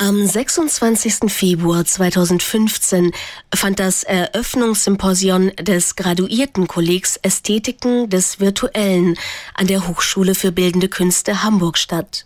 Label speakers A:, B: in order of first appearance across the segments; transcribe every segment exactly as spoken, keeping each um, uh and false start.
A: Am sechsundzwanzigsten Februar zweitausendfünfzehn fand das Eröffnungssymposion des Graduiertenkollegs Ästhetiken des Virtuellen an der Hochschule für Bildende Künste Hamburg statt.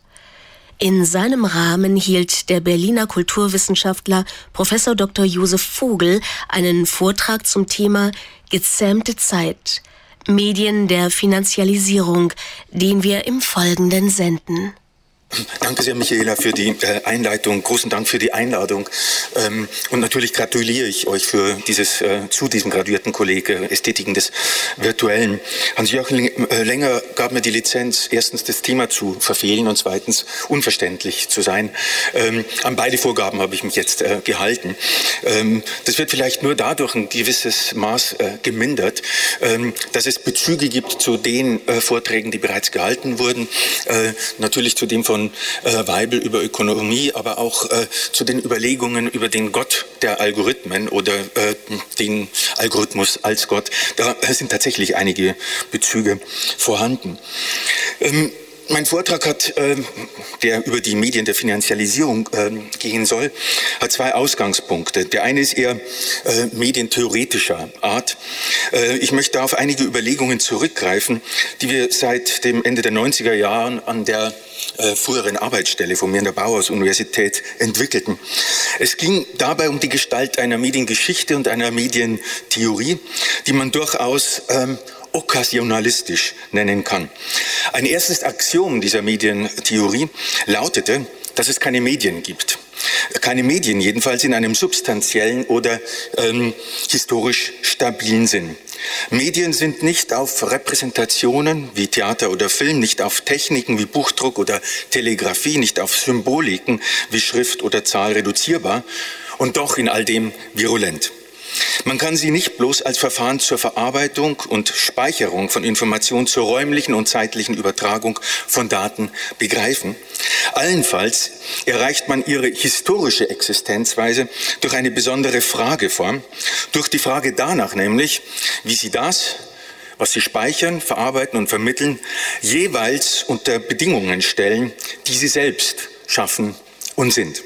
A: In seinem Rahmen hielt der Berliner Kulturwissenschaftler Professor Doktor Josef Vogel einen Vortrag zum Thema Gezähmte Zeit, Medien der Finanzialisierung, den wir im Folgenden senden.
B: Danke sehr, Michaela, für die äh, Einleitung. Großen Dank für die Einladung. Ähm, und natürlich gratuliere ich euch für dieses, äh, zu diesem Graduiertenkolleg äh, Ästhetiken des Virtuellen. Hans-Joachim äh, Länger gab mir die Lizenz, erstens das Thema zu verfehlen und zweitens unverständlich zu sein. Ähm, an beide Vorgaben habe ich mich jetzt äh, gehalten. Ähm, das wird vielleicht nur dadurch ein gewisses Maß äh, gemindert, ähm, dass es Bezüge gibt zu den äh, Vorträgen, die bereits gehalten wurden. Äh, natürlich zu dem von äh, Weibel über Ökonomie, aber auch äh, zu den Überlegungen über den Gott der Algorithmen oder äh, den Algorithmus als Gott. Da sind tatsächlich einige Bezüge vorhanden. Ähm, Mein Vortrag hat, äh, der über die Medien der Finanzialisierung äh, gehen soll, hat zwei Ausgangspunkte. Der eine ist eher äh, medientheoretischer Art. Äh, ich möchte auf einige Überlegungen zurückgreifen, die wir seit dem Ende der neunziger Jahren an der äh, früheren Arbeitsstelle von mir an der Bauhaus-Universität entwickelten. Es ging dabei um die Gestalt einer Mediengeschichte und einer Medientheorie, die man durchaus ähm, okkasionalistisch nennen kann. Ein erstes Axiom dieser Medientheorie lautete, dass es keine Medien gibt. Keine Medien jedenfalls in einem substanziellen oder ähm, historisch stabilen Sinn. Medien sind nicht auf Repräsentationen wie Theater oder Film, nicht auf Techniken wie Buchdruck oder Telegrafie, nicht auf Symboliken wie Schrift oder Zahl reduzierbar und doch in all dem virulent. Man kann sie nicht bloß als Verfahren zur Verarbeitung und Speicherung von Informationen zur räumlichen und zeitlichen Übertragung von Daten begreifen. Allenfalls erreicht man ihre historische Existenzweise durch eine besondere Frageform, durch die Frage danach nämlich, wie sie das, was sie speichern, verarbeiten und vermitteln, jeweils unter Bedingungen stellen, die sie selbst schaffen und sind.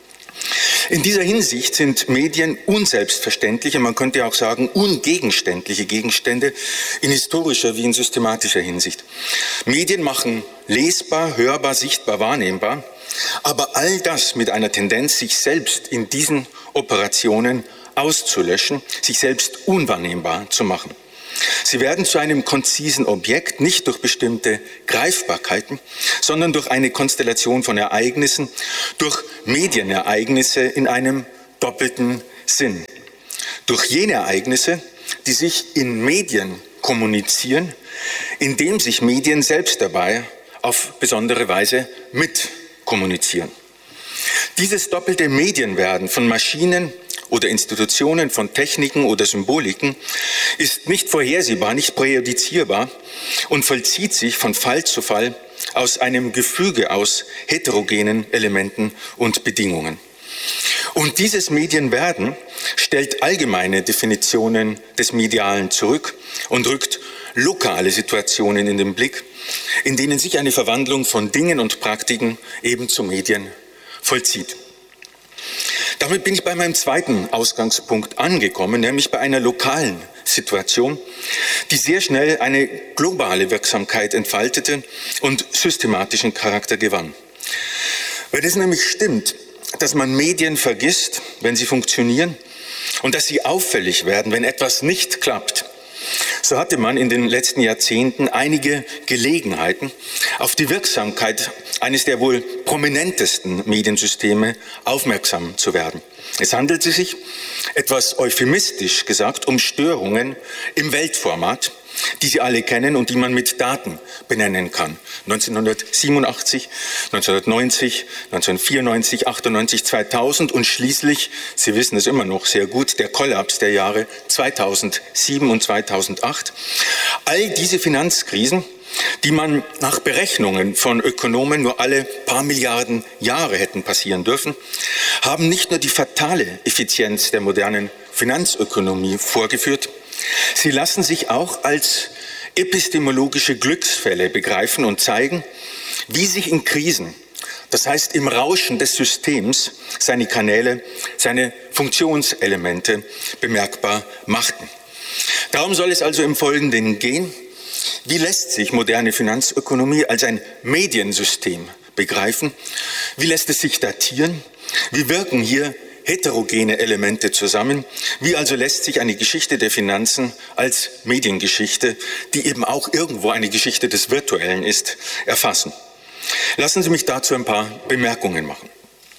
B: In dieser Hinsicht sind Medien unselbstverständliche, man könnte auch sagen ungegenständliche Gegenstände in historischer wie in systematischer Hinsicht. Medien machen lesbar, hörbar, sichtbar, wahrnehmbar, aber all das mit einer Tendenz, sich selbst in diesen Operationen auszulöschen, sich selbst unwahrnehmbar zu machen. Sie werden zu einem konzisen Objekt, nicht durch bestimmte Greifbarkeiten, sondern durch eine Konstellation von Ereignissen, durch Medienereignisse in einem doppelten Sinn. Durch jene Ereignisse, die sich in Medien kommunizieren, indem sich Medien selbst dabei auf besondere Weise mitkommunizieren. Dieses doppelte Medienwerden von Maschinen oder Institutionen, von Techniken oder Symboliken ist nicht vorhersehbar, nicht präjudizierbar und vollzieht sich von Fall zu Fall aus einem Gefüge aus heterogenen Elementen und Bedingungen. Und dieses Medienwerden stellt allgemeine Definitionen des Medialen zurück und rückt lokale Situationen in den Blick, in denen sich eine Verwandlung von Dingen und Praktiken eben zu Medien vollzieht. Damit bin ich bei meinem zweiten Ausgangspunkt angekommen, nämlich bei einer lokalen Situation, die sehr schnell eine globale Wirksamkeit entfaltete und systematischen Charakter gewann. Weil es nämlich stimmt, dass man Medien vergisst, wenn sie funktionieren, und dass sie auffällig werden, wenn etwas nicht klappt, so hatte man in den letzten Jahrzehnten einige Gelegenheiten, auf die Wirksamkeit eines der wohl prominentesten Mediensysteme aufmerksam zu werden. Es handelte sich, etwas euphemistisch gesagt, um Störungen im Weltformat, die Sie alle kennen und die man mit Daten benennen kann. neunzehnhundertsiebenundachtzig, neunzehnhundertneunzig, neunzehnhundertvierundneunzig, achtundneunzig, zweitausend und schließlich, Sie wissen es immer noch sehr gut, der Kollaps der Jahre zweitausendsieben und zweitausendacht. All diese Finanzkrisen, die man nach Berechnungen von Ökonomen nur alle paar Milliarden Jahre hätten passieren dürfen, haben nicht nur die fatale Effizienz der modernen Finanzökonomie vorgeführt, sie lassen sich auch als epistemologische Glücksfälle begreifen und zeigen, wie sich in Krisen Das heißt, im Rauschen des Systems seine Kanäle, seine Funktionselemente bemerkbar machten. Darum soll es also im Folgenden gehen. Wie lässt sich moderne Finanzökonomie als ein Mediensystem begreifen? Wie lässt es sich datieren? Wie wirken hier heterogene Elemente zusammen? Wie also lässt sich eine Geschichte der Finanzen als Mediengeschichte, die eben auch irgendwo eine Geschichte des Virtuellen ist, erfassen? Lassen Sie mich dazu ein paar Bemerkungen machen.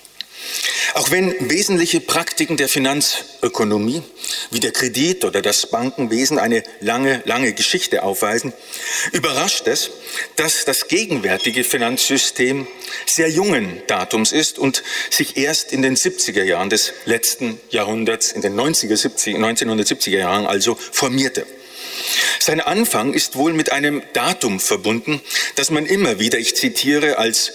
B: Auch wenn wesentliche Praktiken der Finanzökonomie wie der Kredit oder das Bankenwesen eine lange, lange Geschichte aufweisen, überrascht es, dass das gegenwärtige Finanzsystem sehr jungen Datums ist und sich erst in den siebziger Jahren des letzten Jahrhunderts, in den neunzehnhundertsiebziger Jahren also formierte. Sein Anfang ist wohl mit einem Datum verbunden, das man immer wieder, ich zitiere, als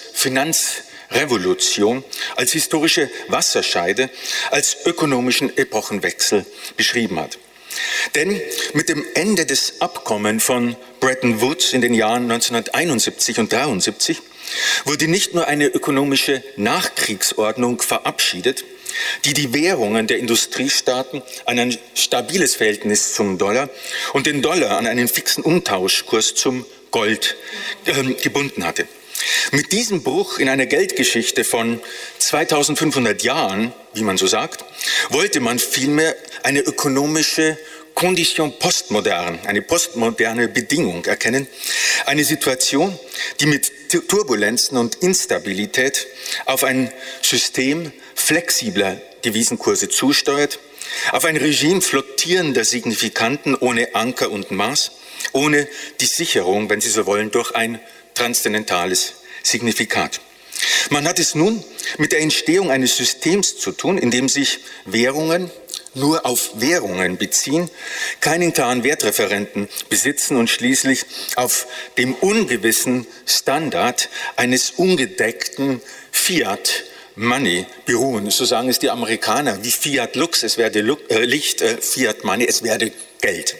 B: Finanzrevolution, als historische Wasserscheide, als ökonomischen Epochenwechsel beschrieben hat. Denn mit dem Ende des Abkommens von Bretton Woods in den Jahren neunzehnhunderteinundsiebzig und dreiundsiebzig wurde nicht nur eine ökonomische Nachkriegsordnung verabschiedet, die die Währungen der Industriestaaten an ein stabiles Verhältnis zum Dollar und den Dollar an einen fixen Umtauschkurs zum Gold äh, gebunden hatte. Mit diesem Bruch in einer Geldgeschichte von zweitausendfünfhundert Jahren, wie man so sagt, wollte man vielmehr eine ökonomische Condition postmoderne, eine postmoderne Bedingung erkennen, eine Situation, die mit Turbulenzen und Instabilität auf ein System flexibler Devisenkurse zusteuert, auf ein Regime flottierender Signifikanten ohne Anker und Maß, ohne die Sicherung, wenn Sie so wollen, durch ein transzendentales Signifikat. Man hat es nun mit der Entstehung eines Systems zu tun, in dem sich Währungen nur auf Währungen beziehen, keinen klaren Wertreferenten besitzen und schließlich auf dem ungewissen Standard eines ungedeckten Fiat Money beruhen. So sagen es die Amerikaner, wie Fiat Lux, es werde Licht, äh, Fiat Money, es werde Geld.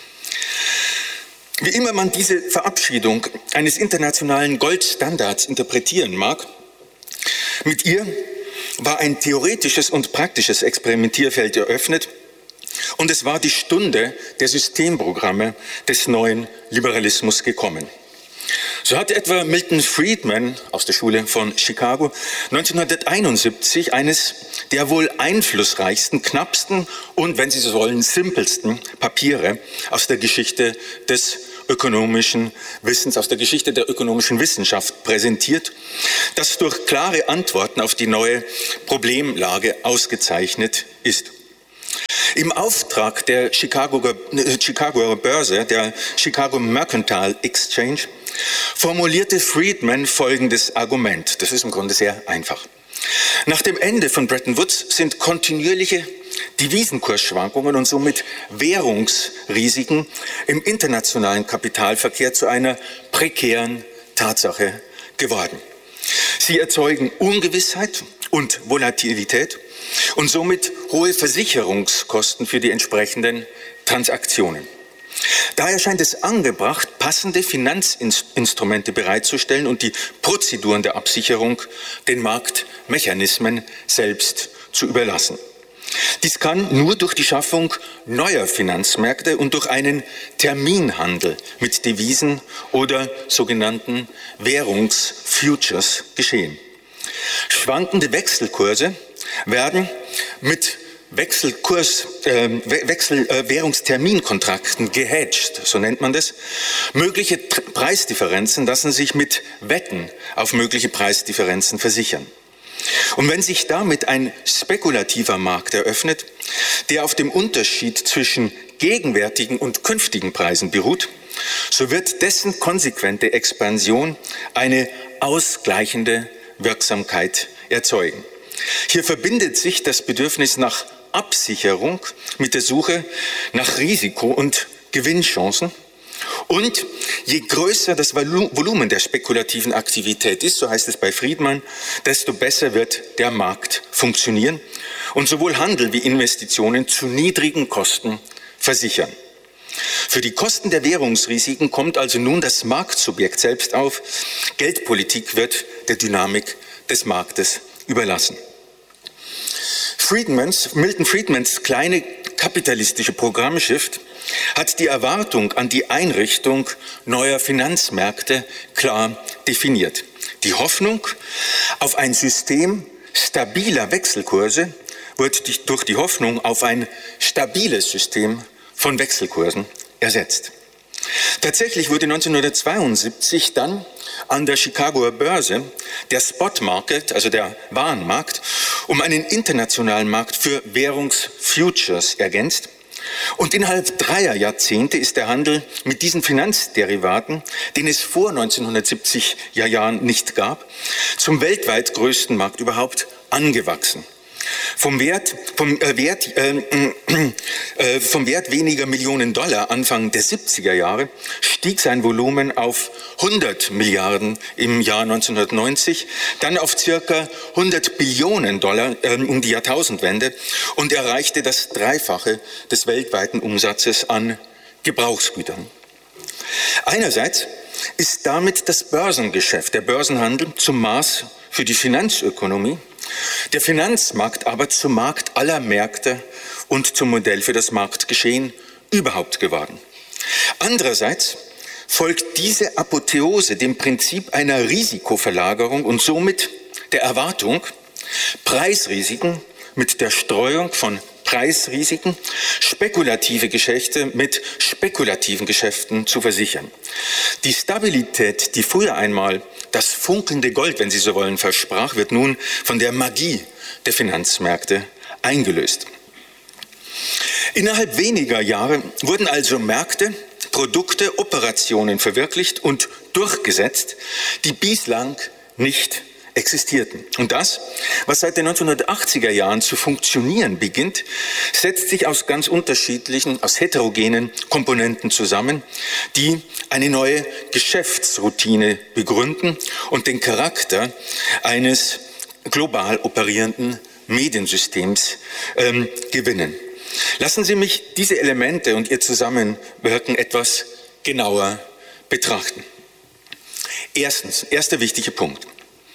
B: Wie immer man diese Verabschiedung eines internationalen Goldstandards interpretieren mag, mit ihr war ein theoretisches und praktisches Experimentierfeld eröffnet und es war die Stunde der Systemprogramme des neuen Liberalismus gekommen. So hat etwa Milton Friedman aus der Schule von Chicago neunzehnhunderteinundsiebzig eines der wohl einflussreichsten, knappsten und, wenn Sie so wollen, simpelsten Papiere aus der Geschichte des ökonomischen Wissens, aus der Geschichte der ökonomischen Wissenschaft präsentiert, das durch klare Antworten auf die neue Problemlage ausgezeichnet ist. Im Auftrag der Chicagoer, äh, Chicagoer Börse, der Chicago Mercantile Exchange, formulierte Friedman folgendes Argument. Das ist im Grunde sehr einfach. Nach dem Ende von Bretton Woods sind kontinuierliche Devisenkursschwankungen und somit Währungsrisiken im internationalen Kapitalverkehr zu einer prekären Tatsache geworden. Sie erzeugen Ungewissheit und Volatilität und somit hohe Versicherungskosten für die entsprechenden Transaktionen. Daher scheint es angebracht, passende Finanzinstrumente bereitzustellen und die Prozeduren der Absicherung den Marktmechanismen selbst zu überlassen. Dies kann nur durch die Schaffung neuer Finanzmärkte und durch einen Terminhandel mit Devisen oder sogenannten Währungsfutures geschehen. Schwankende Wechselkurse werden mit Wechselkurs, äh, Wechsel, äh, Währungsterminkontrakten gehedged, so nennt man das. Mögliche Preisdifferenzen lassen sich mit Wetten auf mögliche Preisdifferenzen versichern. Und wenn sich damit ein spekulativer Markt eröffnet, der auf dem Unterschied zwischen gegenwärtigen und künftigen Preisen beruht, so wird dessen konsequente Expansion eine ausgleichende Wirksamkeit erzeugen. Hier verbindet sich das Bedürfnis nach Absicherung mit der Suche nach Risiko- und Gewinnchancen. Und je größer das Volumen der spekulativen Aktivität ist, so heißt es bei Friedman, desto besser wird der Markt funktionieren und sowohl Handel wie Investitionen zu niedrigen Kosten versichern. Für die Kosten der Währungsrisiken kommt also nun das Marktsubjekt selbst auf. Geldpolitik wird der Dynamik des Marktes überlassen. Friedmans, Milton Friedmans kleine kapitalistische Programmschrift hat die Erwartung an die Einrichtung neuer Finanzmärkte klar definiert. Die Hoffnung auf ein System stabiler Wechselkurse wird durch die Hoffnung auf ein stabiles System von Wechselkursen ersetzt. Tatsächlich wurde neunzehnhundertzweiundsiebzig dann an der Chicagoer Börse der Spot Market, also der Warenmarkt, um einen internationalen Markt für Währungsfutures ergänzt. Und innerhalb dreier Jahrzehnte ist der Handel mit diesen Finanzderivaten, den es vor neunzehnhundertsiebziger Jahren nicht gab, zum weltweit größten Markt überhaupt angewachsen. Vom Wert, vom, äh, Wert, äh, äh, vom Wert weniger Millionen Dollar Anfang der siebziger Jahre stieg sein Volumen auf hundert Milliarden im Jahr neunzehnhundertneunzig, dann auf circa hundert Billionen Dollar äh, um die Jahrtausendwende und erreichte das Dreifache des weltweiten Umsatzes an Gebrauchsgütern. Einerseits ist damit das Börsengeschäft, der Börsenhandel zum Maß für die Finanzökonomie, der Finanzmarkt aber zum Markt aller Märkte und zum Modell für das Marktgeschehen überhaupt geworden. Andererseits folgt diese Apotheose dem Prinzip einer Risikoverlagerung und somit der Erwartung, Preisrisiken mit der Streuung von Preisrisiken, spekulative Geschäfte mit spekulativen Geschäften zu versichern. Die Stabilität, die früher einmal das funkelnde Gold, wenn Sie so wollen, versprach, wird nun von der Magie der Finanzmärkte eingelöst. Innerhalb weniger Jahre wurden also Märkte, Produkte, Operationen verwirklicht und durchgesetzt, die bislang nicht existierten. Und das, was seit den neunzehnhundertachtziger Jahren zu funktionieren beginnt, setzt sich aus ganz unterschiedlichen, aus heterogenen Komponenten zusammen, die eine neue Geschäftsroutine begründen und den Charakter eines global operierenden Mediensystems ähm, gewinnen. Lassen Sie mich diese Elemente und ihr Zusammenwirken etwas genauer betrachten. Erstens, erster wichtiger Punkt.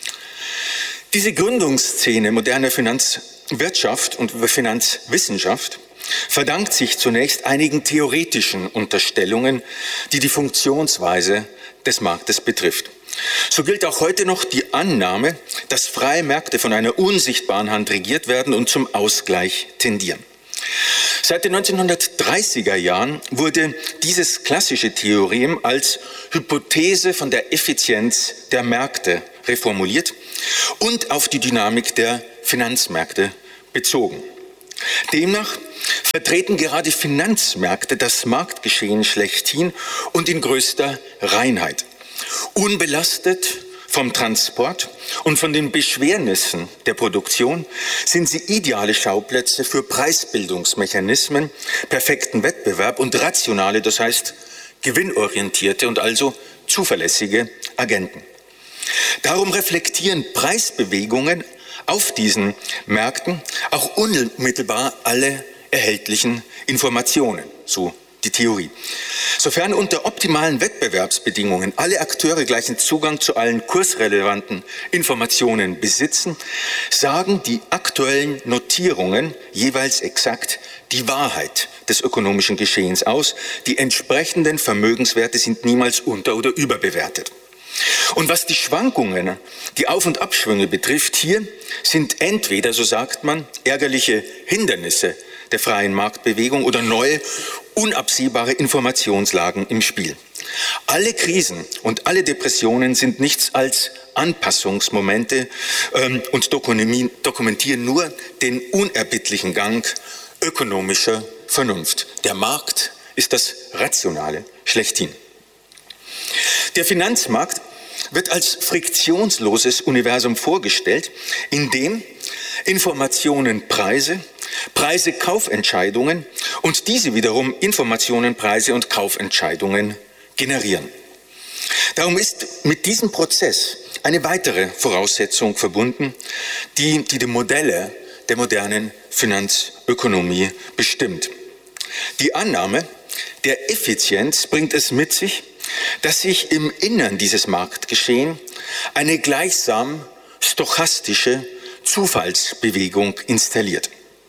B: Diese Gründungsszene moderner Finanzwirtschaft und Finanzwissenschaft verdankt sich zunächst einigen theoretischen Unterstellungen, die die Funktionsweise des Marktes betrifft. So gilt auch heute noch die Annahme, dass freie Märkte von einer unsichtbaren Hand regiert werden und zum Ausgleich tendieren. Seit den neunzehnhundertdreißiger Jahren wurde dieses klassische Theorem als Hypothese von der Effizienz der Märkte reformuliert und auf die Dynamik der Finanzmärkte bezogen. Demnach vertreten gerade Finanzmärkte das Marktgeschehen schlechthin und in größter Reinheit. Unbelastet vom Transport und von den Beschwernissen der Produktion sind sie ideale Schauplätze für Preisbildungsmechanismen, perfekten Wettbewerb und rationale, das heißt gewinnorientierte und also zuverlässige Agenten. Darum reflektieren Preisbewegungen auf diesen Märkten auch unmittelbar alle erhältlichen Informationen, so die Theorie. Sofern unter optimalen Wettbewerbsbedingungen alle Akteure gleichen Zugang zu allen kursrelevanten Informationen besitzen, sagen die aktuellen Notierungen jeweils exakt die Wahrheit des ökonomischen Geschehens aus. Die entsprechenden Vermögenswerte sind niemals unter- oder überbewertet. Und was die Schwankungen, die Auf- und Abschwünge betrifft, hier sind entweder, so sagt man, ärgerliche Hindernisse der freien Marktbewegung oder neue, unabsehbare Informationslagen im Spiel. Alle Krisen und alle Depressionen sind nichts als Anpassungsmomente ähm, und dokumentieren nur den unerbittlichen Gang ökonomischer Vernunft. Der Markt ist das Rationale schlechthin. Der Finanzmarkt wird als friktionsloses Universum vorgestellt, in dem Informationen Preise, Preise Kaufentscheidungen und diese wiederum Informationen Preise und Kaufentscheidungen generieren. Darum ist mit diesem Prozess eine weitere Voraussetzung verbunden, die die, die Modelle der modernen Finanzökonomie bestimmt. Die Annahme der Effizienz bringt es mit sich, dass sich im Innern dieses Marktgeschehen eine gleichsam stochastische Zufallsbewegung installiert.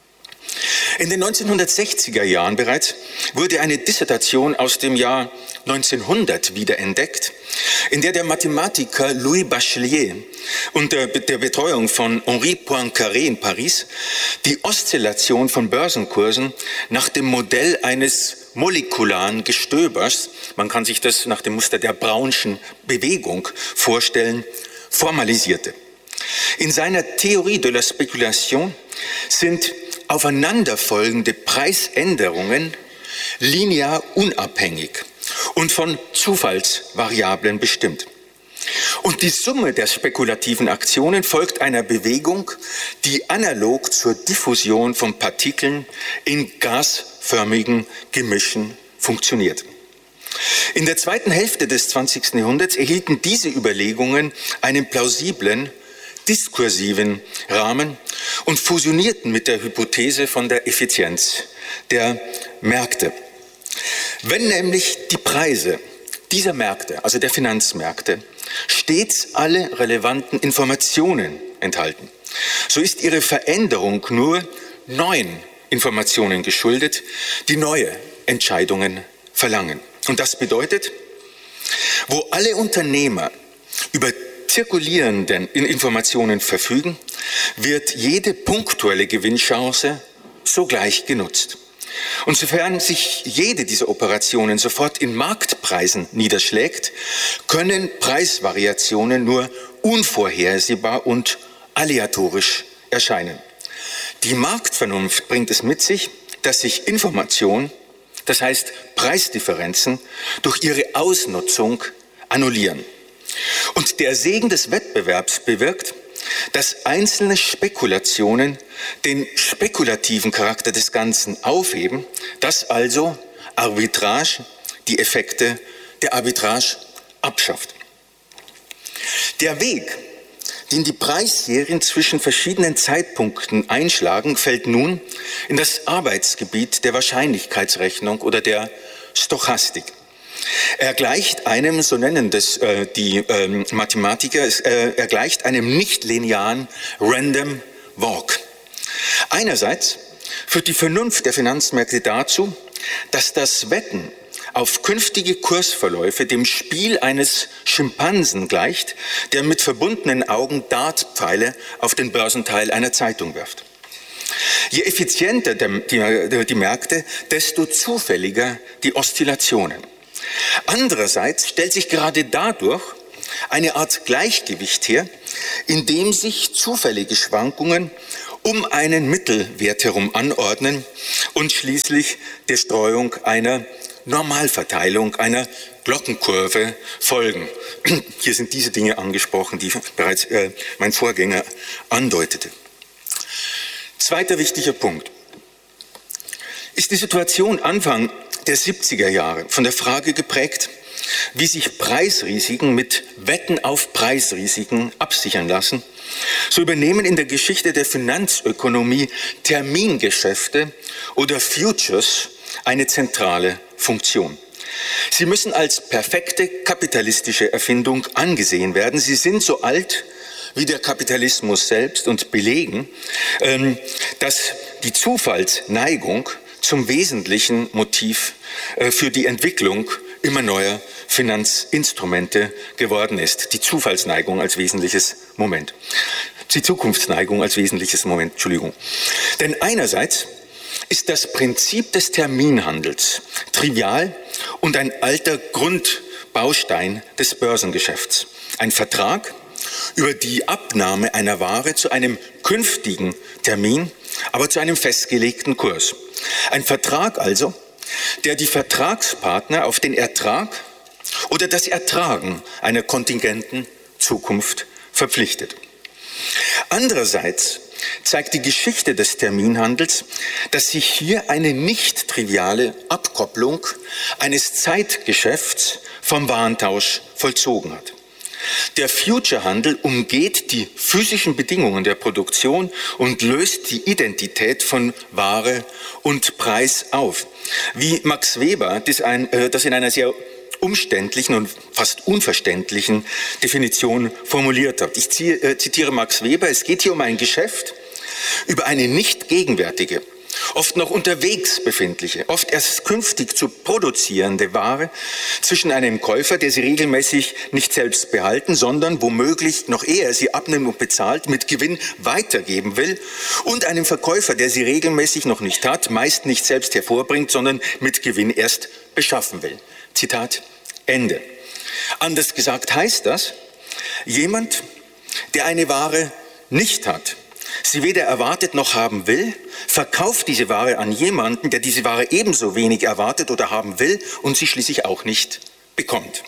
B: In den neunzehnhundertsechziger Jahren bereits wurde eine Dissertation aus dem Jahr neunzehnhundert wiederentdeckt, in der der Mathematiker Louis Bachelier unter der Betreuung von Henri Poincaré in Paris die Oszillation von Börsenkursen nach dem Modell eines molekularen Gestöbers, man kann sich das nach dem Muster der Brownschen Bewegung vorstellen, formalisierte. In seiner Theorie de la Speculation sind aufeinanderfolgende Preisänderungen linear unabhängig und von Zufallsvariablen bestimmt. Und die Summe der spekulativen Aktionen folgt einer Bewegung, die analog zur Diffusion von Partikeln in gasförmigen Gemischen funktioniert. In der zweiten Hälfte des zwanzigsten Jahrhunderts erhielten diese Überlegungen einen plausiblen, diskursiven Rahmen und fusionierten mit der Hypothese von der Effizienz der Märkte. Wenn nämlich die Preise dieser Märkte, also der Finanzmärkte, stets alle relevanten Informationen enthalten, so ist ihre Veränderung nur neuen Informationen geschuldet, die neue Entscheidungen verlangen. Und das bedeutet, wo alle Unternehmer über zirkulierenden Informationen verfügen, wird jede punktuelle Gewinnchance sogleich genutzt. Und sofern sich jede dieser Operationen sofort in Marktpreisen niederschlägt, können Preisvariationen nur unvorhersehbar und aleatorisch erscheinen. Die Marktvernunft bringt es mit sich, dass sich Information, das heißt Preisdifferenzen, durch ihre Ausnutzung annullieren. Und der Segen des Wettbewerbs bewirkt, dass einzelne Spekulationen den spekulativen Charakter des Ganzen aufheben, dass also Arbitrage die Effekte der Arbitrage abschafft. Der Weg, den die Preisserien zwischen verschiedenen Zeitpunkten einschlagen, fällt nun in das Arbeitsgebiet der Wahrscheinlichkeitsrechnung oder der Stochastik. Er gleicht einem, so nennen das äh, die äh, Mathematiker, äh, er gleicht einem nicht-linearen Random Walk. Einerseits führt die Vernunft der Finanzmärkte dazu, dass das Wetten auf künftige Kursverläufe dem Spiel eines Schimpansen gleicht, der mit verbundenen Augen Dartpfeile auf den Börsenteil einer Zeitung wirft. Je effizienter die, die Märkte, desto zufälliger die Oszillationen. Andererseits stellt sich gerade dadurch eine Art Gleichgewicht her, in dem sich zufällige Schwankungen um einen Mittelwert herum anordnen und schließlich der Streuung einer Normalverteilung, einer Glockenkurve folgen. Hier sind diese Dinge angesprochen, die bereits äh, mein Vorgänger andeutete. Zweiter wichtiger Punkt ist die Situation Anfang der siebziger Jahre von der Frage geprägt, wie sich Preisrisiken mit Wetten auf Preisrisiken absichern lassen. So übernehmen in der Geschichte der Finanzökonomie Termingeschäfte oder Futures eine zentrale Funktion. Sie müssen als perfekte kapitalistische Erfindung angesehen werden. Sie sind so alt wie der Kapitalismus selbst und belegen, dass die Zufallsneigung zum wesentlichen Motiv für die Entwicklung immer neuer Finanzinstrumente geworden ist. Die Zufallsneigung als wesentliches Moment. Die Zukunftsneigung als wesentliches Moment, Entschuldigung. Denn einerseits ist das Prinzip des Terminhandels trivial und ein alter Grundbaustein des Börsengeschäfts. Ein Vertrag über die Abnahme einer Ware zu einem künftigen Termin, aber zu einem festgelegten Kurs. Ein Vertrag also, der die Vertragspartner auf den Ertrag oder das Ertragen einer kontingenten Zukunft verpflichtet. Andererseits zeigt die Geschichte des Terminhandels, dass sich hier eine nicht triviale Abkopplung eines Zeitgeschäfts vom Warentausch vollzogen hat. Der Futurehandel umgeht die physischen Bedingungen der Produktion und löst die Identität von Ware und Preis auf. Wie Max Weber das in einer sehr umständlichen und fast unverständlichen Definition formuliert hat. Ich zitiere Max Weber: Es geht hier um ein Geschäft über eine nicht gegenwärtige, oft noch unterwegs befindliche, oft erst künftig zu produzierende Ware zwischen einem Käufer, der sie regelmäßig nicht selbst behalten, sondern womöglich noch ehe er sie abnimmt und bezahlt, mit Gewinn weitergeben will, und einem Verkäufer, der sie regelmäßig noch nicht hat, meist nicht selbst hervorbringt, sondern mit Gewinn erst beschaffen will. Zitat Ende. Anders gesagt heißt das, jemand, der eine Ware nicht hat, sie weder erwartet noch haben will, verkauft diese Ware an jemanden, der diese Ware ebenso wenig erwartet oder haben will und sie schließlich auch nicht bekommt.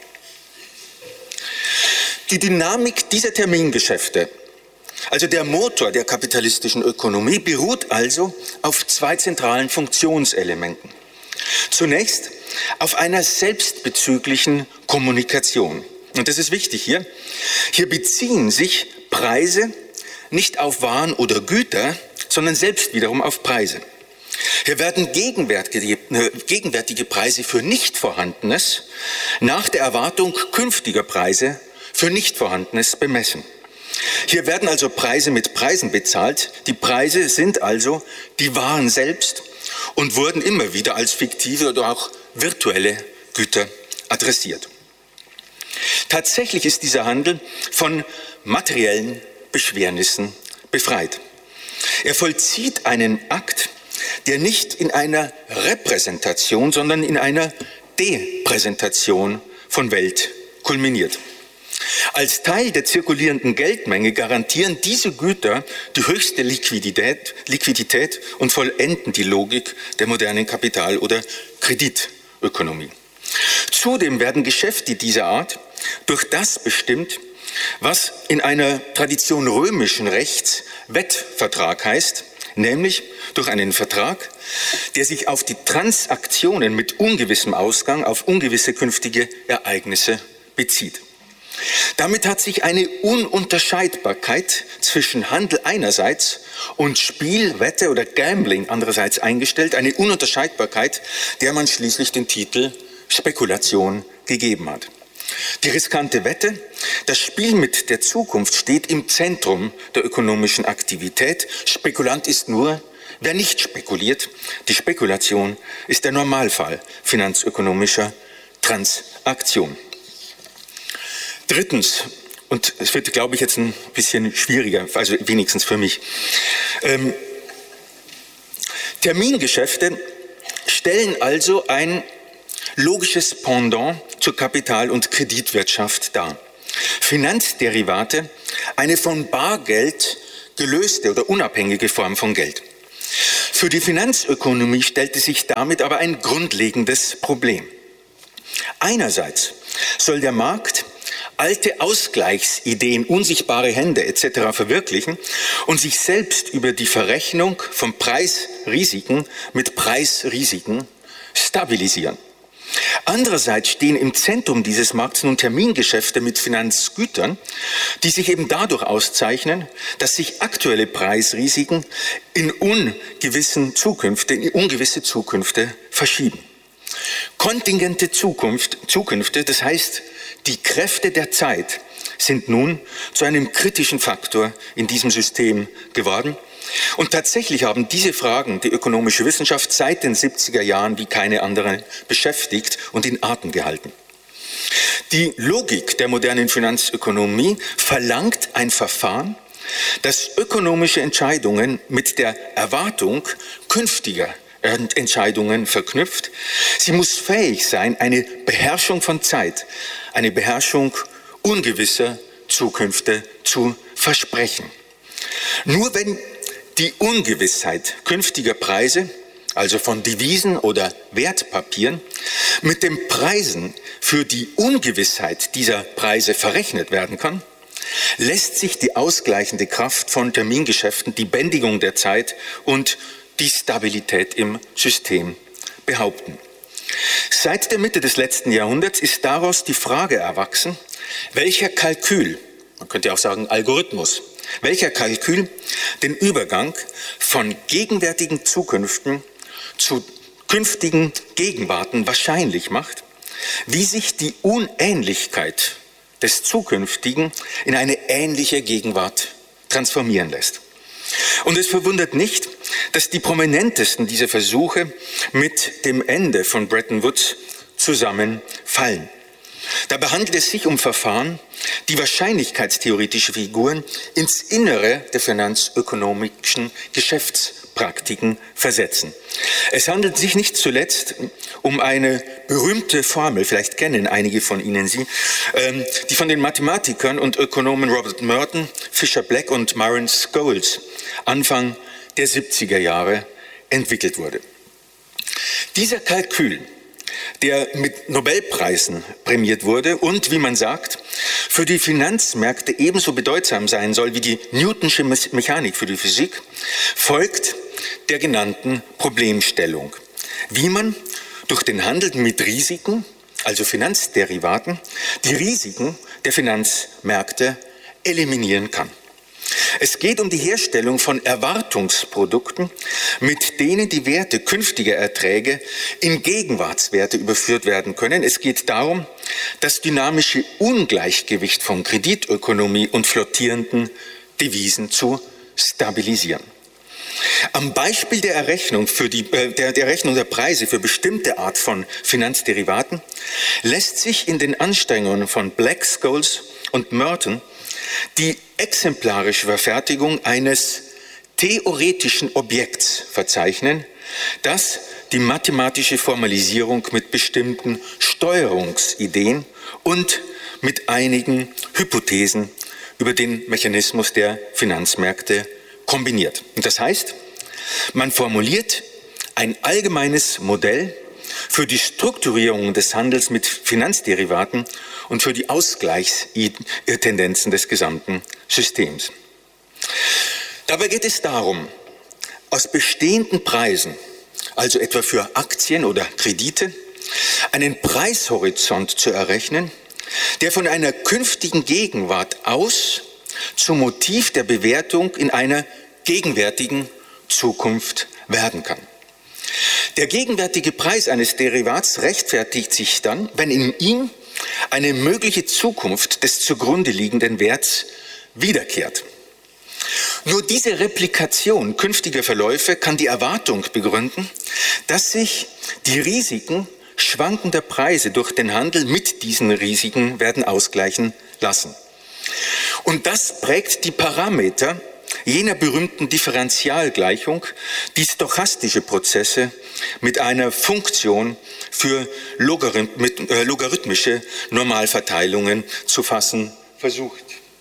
B: Die Dynamik dieser Termingeschäfte, also der Motor der kapitalistischen Ökonomie, beruht also auf zwei zentralen Funktionselementen. Zunächst auf einer selbstbezüglichen Kommunikation. Und das ist wichtig hier. Hier beziehen sich Preise nicht auf Waren oder Güter, sondern selbst wiederum auf Preise. Hier werden gegenwärtige, gegenwärtige Preise für Nichtvorhandenes nach der Erwartung künftiger Preise für Nichtvorhandenes bemessen. Hier werden also Preise mit Preisen bezahlt. Die Preise sind also die Waren selbst und wurden immer wieder als fiktive oder auch virtuelle Güter adressiert. Tatsächlich ist dieser Handel von materiellen Beschwernissen befreit. Er vollzieht einen Akt, der nicht in einer Repräsentation, sondern in einer Depräsentation von Welt kulminiert. Als Teil der zirkulierenden Geldmenge garantieren diese Güter die höchste Liquidität, Liquidität und vollenden die Logik der modernen Kapital- oder Kreditökonomie. Zudem werden Geschäfte dieser Art durch das bestimmt, was in einer Tradition römischen Rechts Wettvertrag heißt, nämlich durch einen Vertrag, der sich auf die Transaktionen mit ungewissem Ausgang, auf ungewisse künftige Ereignisse bezieht. Damit hat sich eine Ununterscheidbarkeit zwischen Handel einerseits und Spiel, Wette oder Gambling andererseits eingestellt, eine Ununterscheidbarkeit, der man schließlich den Titel Spekulation gegeben hat. Die riskante Wette, das Spiel mit der Zukunft, steht im Zentrum der ökonomischen Aktivität. Spekulant ist nur, wer nicht spekuliert. Die Spekulation ist der Normalfall finanzökonomischer Transaktion. Drittens, und es wird, glaube ich, jetzt ein bisschen schwieriger, also wenigstens für mich. Ähm, Termingeschäfte stellen also ein logisches Pendant zur Kapital- und Kreditwirtschaft dar. Finanzderivate, eine von Bargeld gelöste oder unabhängige Form von Geld. Für die Finanzökonomie stellte sich damit aber ein grundlegendes Problem. Einerseits soll der Markt alte Ausgleichsideen, unsichtbare Hände et cetera verwirklichen und sich selbst über die Verrechnung von Preisrisiken mit Preisrisiken stabilisieren. Andererseits stehen im Zentrum dieses Markts nun Termingeschäfte mit Finanzgütern, die sich eben dadurch auszeichnen, dass sich aktuelle Preisrisiken in ungewissen Zukünfte, in ungewisse Zukünfte verschieben. Kontingente Zukunft, Zukünfte, das heißt, die Kräfte der Zeit sind nun zu einem kritischen Faktor in diesem System geworden. Und tatsächlich haben diese Fragen die ökonomische Wissenschaft seit den siebziger Jahren wie keine andere beschäftigt und in Atem gehalten. Die Logik der modernen Finanzökonomie verlangt ein Verfahren, das ökonomische Entscheidungen mit der Erwartung künftiger Entscheidungen verknüpft. Sie muss fähig sein, eine Beherrschung von Zeit, eine Beherrschung ungewisser Zukünfte zu versprechen. Nur wenn die Ungewissheit künftiger Preise, also von Devisen oder Wertpapieren, mit den Preisen für die Ungewissheit dieser Preise verrechnet werden kann, lässt sich die ausgleichende Kraft von Termingeschäften, die Bändigung der Zeit und die Stabilität im System behaupten. Seit der Mitte des letzten Jahrhunderts ist daraus die Frage erwachsen, welcher Kalkül, man könnte auch sagen Algorithmus, welcher Kalkül den Übergang von gegenwärtigen Zukünften zu künftigen Gegenwarten wahrscheinlich macht, wie sich die Unähnlichkeit des Zukünftigen in eine ähnliche Gegenwart transformieren lässt. Und es verwundert nicht, dass die prominentesten dieser Versuche mit dem Ende von Bretton Woods zusammenfallen. Dabei handelt es sich um Verfahren, die wahrscheinlichkeitstheoretische Figuren ins Innere der finanzökonomischen Geschäftspraktiken versetzen. Es handelt sich nicht zuletzt um eine berühmte Formel, vielleicht kennen einige von Ihnen sie, die von den Mathematikern und Ökonomen Robert Merton, Fisher Black und Myron Scholes Anfang der siebziger Jahre entwickelt wurde. Dieser Kalkül, der mit Nobelpreisen prämiert wurde und, wie man sagt, für die Finanzmärkte ebenso bedeutsam sein soll wie die Newtonsche Mechanik für die Physik, folgt der genannten Problemstellung, wie man durch den Handel mit Risiken, also Finanzderivaten, die Risiken der Finanzmärkte eliminieren kann. Es geht um die Herstellung von Erwartungsprodukten, mit denen die Werte künftiger Erträge in Gegenwartswerte überführt werden können. Es geht darum, das dynamische Ungleichgewicht von Kreditökonomie und flottierenden Devisen zu stabilisieren. Am Beispiel der Errechnung, für die, äh, der, der Rechnung der Preise für bestimmte Art von Finanzderivaten lässt sich in den Anstrengungen von Black, Scholes und Merton die exemplarische Verfertigung eines theoretischen Objekts verzeichnen, das die mathematische Formalisierung mit bestimmten Steuerungsideen und mit einigen Hypothesen über den Mechanismus der Finanzmärkte kombiniert. Und das heißt, man formuliert ein allgemeines Modell für die Strukturierung des Handels mit Finanzderivaten und für die Ausgleichstendenzen des gesamten Systems. Dabei geht es darum, aus bestehenden Preisen, also etwa für Aktien oder Kredite, einen Preishorizont zu errechnen, der von einer künftigen Gegenwart aus zum Motiv der Bewertung in einer gegenwärtigen Zukunft werden kann. Der gegenwärtige Preis eines Derivats rechtfertigt sich dann, wenn in ihm eine mögliche Zukunft des zugrunde liegenden Werts wiederkehrt. Nur diese Replikation künftiger Verläufe kann die Erwartung begründen, dass sich die Risiken schwankender Preise durch den Handel mit diesen Risiken werden ausgleichen lassen. Und das prägt die Parameter jener berühmten Differentialgleichung, die stochastische Prozesse mit einer Funktion für Logarith- mit, äh, logarithmische Normalverteilungen zu fassen versucht.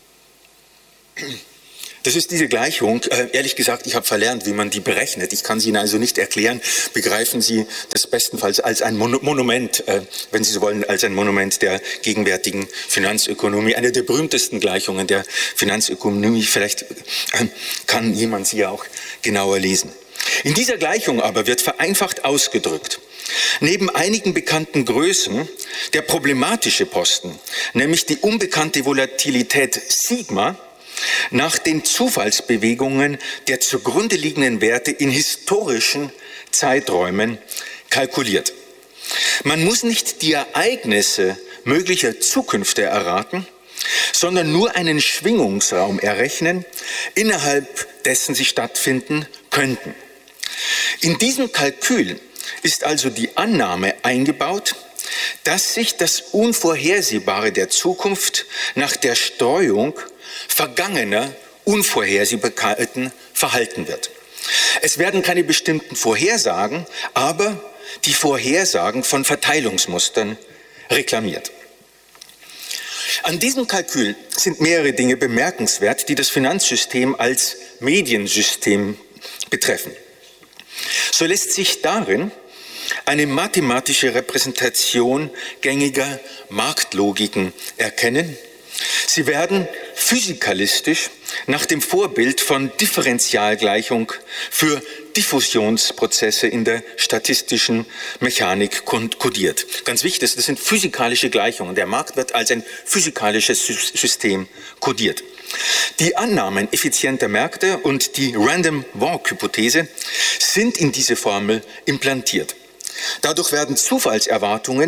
B: Das ist diese Gleichung. Äh, ehrlich gesagt, ich habe verlernt, wie man die berechnet. Ich kann sie Ihnen also nicht erklären. Begreifen Sie das bestenfalls als ein Mon- Monument, äh, wenn Sie so wollen, als ein Monument der gegenwärtigen Finanzökonomie. Eine der berühmtesten Gleichungen der Finanzökonomie. Vielleicht äh, kann jemand sie ja auch genauer lesen. In dieser Gleichung aber wird vereinfacht ausgedrückt, neben einigen bekannten Größen der problematische Posten, nämlich die unbekannte Volatilität Sigma, nach den Zufallsbewegungen der zugrunde liegenden Werte in historischen Zeiträumen kalkuliert. Man muss nicht die Ereignisse möglicher Zukünfte erraten, sondern nur einen Schwingungsraum errechnen, innerhalb dessen sie stattfinden könnten. In diesem Kalkül ist also die Annahme eingebaut, dass sich das Unvorhersehbare der Zukunft nach der Streuung vergangener Unvorhersehbarkeiten verhalten wird. Es werden keine bestimmten Vorhersagen, aber die Vorhersagen von Verteilungsmustern reklamiert. An diesem Kalkül sind mehrere Dinge bemerkenswert, die das Finanzsystem als Mediensystem betreffen. So lässt sich darin eine mathematische Repräsentation gängiger Marktlogiken erkennen. Sie werden physikalistisch nach dem Vorbild von Differentialgleichung für Diffusionsprozesse in der statistischen Mechanik kodiert. Ganz wichtig, das sind physikalische Gleichungen. Der Markt wird als ein physikalisches System kodiert. Die Annahmen effizienter Märkte und die Random Walk-Hypothese sind in diese Formel implantiert. Dadurch werden Zufallserwartungen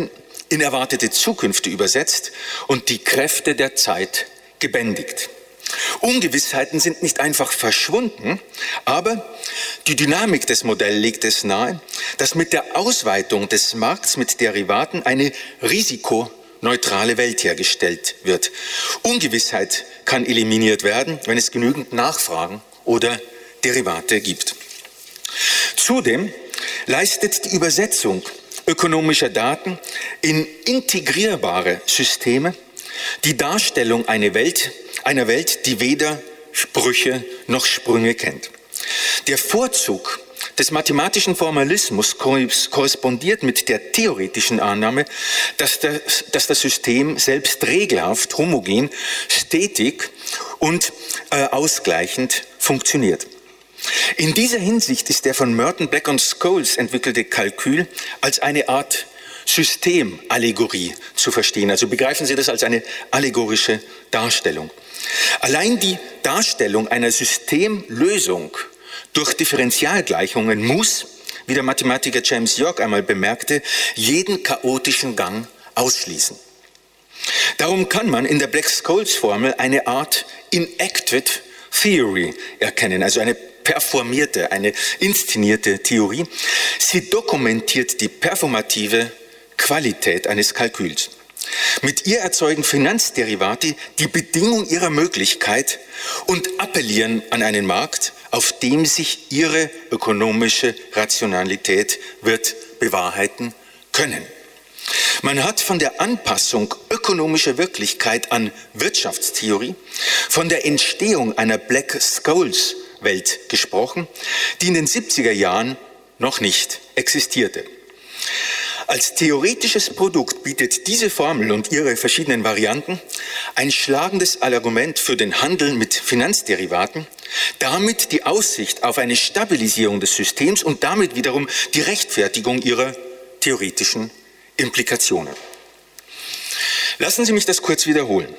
B: in erwartete Zukünfte übersetzt und die Kräfte der Zeit gebändigt. Ungewissheiten sind nicht einfach verschwunden, aber die Dynamik des Modells legt es nahe, dass mit der Ausweitung des Markts mit Derivaten eine risikoneutrale Welt hergestellt wird. Ungewissheit kann eliminiert werden, wenn es genügend Nachfragen oder Derivate gibt. Zudem leistet die Übersetzung ökonomischer Daten in integrierbare Systeme die Darstellung einer Welt, einer Welt, die weder Brüche noch Sprünge kennt. Der Vorzug des mathematischen Formalismus korrespondiert mit der theoretischen Annahme, dass das, dass das System selbst regelhaft, homogen, stetig und äh, ausgleichend funktioniert. In dieser Hinsicht ist der von Merton, Black und Scholes entwickelte Kalkül als eine Art Systemallegorie zu verstehen. Also begreifen Sie das als eine allegorische Darstellung. Allein die Darstellung einer Systemlösung durch Differentialgleichungen muss, wie der Mathematiker James York einmal bemerkte, jeden chaotischen Gang ausschließen. Darum kann man in der Black-Scholes-Formel eine Art Enacted Theory erkennen, also eine performierte, eine inszenierte Theorie. Sie dokumentiert die performative Qualität eines Kalküls. Mit ihr erzeugen Finanzderivate die Bedingung ihrer Möglichkeit und appellieren an einen Markt, auf dem sich ihre ökonomische Rationalität wird bewahrheiten können. Man hat von der Anpassung ökonomischer Wirklichkeit an Wirtschaftstheorie, von der Entstehung einer Black-Scholes-Welt gesprochen, die in den siebziger Jahren noch nicht existierte. Als theoretisches Produkt bietet diese Formel und ihre verschiedenen Varianten ein schlagendes Argument für den Handel mit Finanzderivaten, damit die Aussicht auf eine Stabilisierung des Systems und damit wiederum die Rechtfertigung ihrer theoretischen Implikationen. Lassen Sie mich das kurz wiederholen.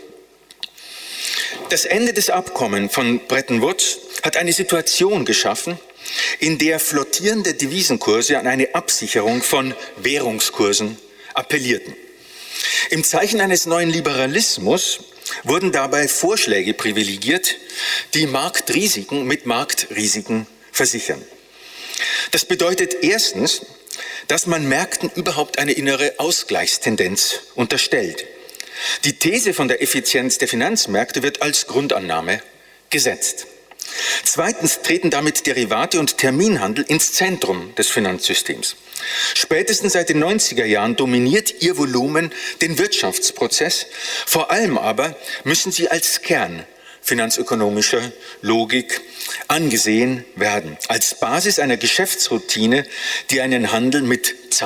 B: Das Ende des Abkommens von Bretton Woods hat eine Situation geschaffen, in der flottierende Devisenkurse an eine Absicherung von Währungskursen appellierten. Im Zeichen eines neuen Liberalismus wurden dabei Vorschläge privilegiert, die Marktrisiken mit Marktrisiken versichern. Das bedeutet erstens, dass man Märkten überhaupt eine innere Ausgleichstendenz unterstellt. Die These von der Effizienz der Finanzmärkte wird als Grundannahme gesetzt. Zweitens treten damit Derivate und Terminhandel ins Zentrum des Finanzsystems. Spätestens seit den neunziger Jahren dominiert ihr Volumen den Wirtschaftsprozess. Vor allem aber müssen sie als Kern finanzökonomischer Logik angesehen werden, als Basis einer Geschäftsroutine, die einen Handel mit